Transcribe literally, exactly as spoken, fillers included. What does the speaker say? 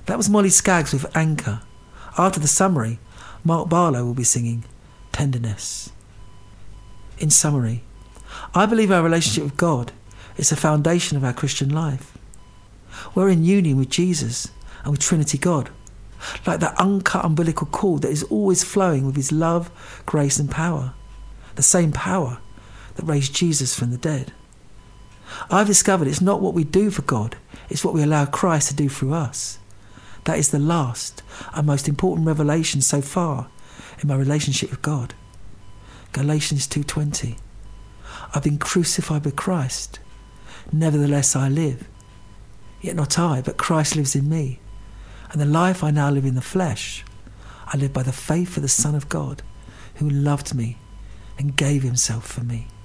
That was Molly Skaggs with Anchor. After the summary, Mark Barlow will be singing Tenderness. In summary, I believe our relationship with God is the foundation of our Christian life. We're in union with Jesus and with Trinity God, like that uncut umbilical cord that is always flowing with his love, grace and power, the same power that raised Jesus from the dead. I've discovered it's not what we do for God, it's what we allow Christ to do through us. That is the last and most important revelation so far in my relationship with God. Galatians two twenty. I've been crucified with Christ. Nevertheless I live. Yet not I, but Christ lives in me. And the life I now live in the flesh, I live by the faith of the Son of God, who loved me and gave himself for me.